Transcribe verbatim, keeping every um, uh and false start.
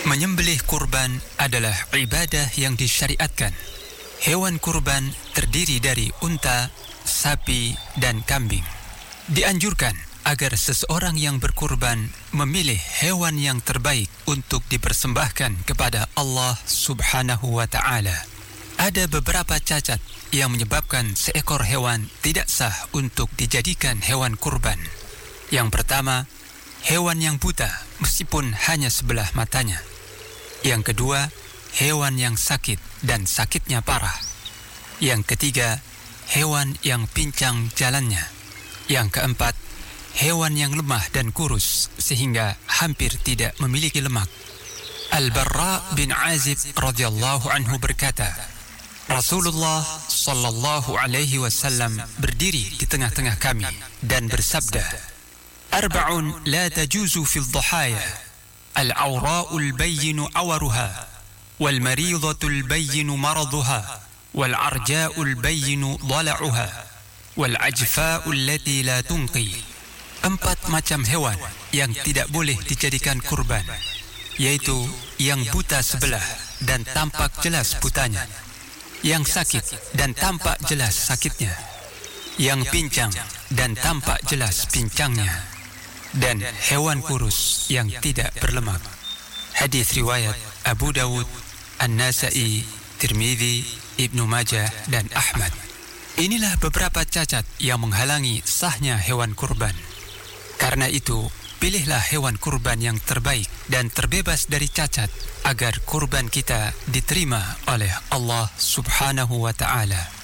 Menyembelih kurban adalah ibadah yang disyariatkan. Hewan kurban terdiri dari unta, sapi, dan kambing. Dianjurkan agar seseorang yang berkurban memilih hewan yang terbaik untuk dipersembahkan kepada Allah Subhanahu wa Ta'ala. Ada beberapa cacat yang menyebabkan seekor hewan tidak sah untuk dijadikan hewan kurban. Yang pertama, hewan yang buta meskipun hanya sebelah matanya. Yang kedua, hewan yang sakit dan sakitnya parah. Yang ketiga, hewan yang pincang jalannya. Yang keempat, hewan yang lemah dan kurus sehingga hampir tidak memiliki lemak. Al-Barra bin Azib radhiyallahu anhu berkata, Rasulullah sallallahu alaihi wasallam berdiri di tengah-tengah kami dan bersabda, Arba'un la tajuzu fil dhahaya, al-awra'ul bayyinu awaruha, wal maridhatul bayyinu maraduha, wal arja'ul bayyinu dhala'uha, wal ajfa'ul lati la tunqi. Empat macam hewan yang tidak boleh dijadikan kurban, yaitu yang buta sebelah dan tampak jelas butanya, yang sakit dan tampak jelas sakitnya, yang pincang dan tampak jelas pincangnya, dan hewan kurus yang tidak berlemak. Hadis riwayat Abu Dawud, An-Nasa'i, Tirmidzi, Ibnu Majah, dan Ahmad. Inilah beberapa cacat yang menghalangi sahnya hewan kurban. Karena itu, pilihlah hewan kurban yang terbaik dan terbebas dari cacat agar kurban kita diterima oleh Allah Subhanahu wa Ta'ala.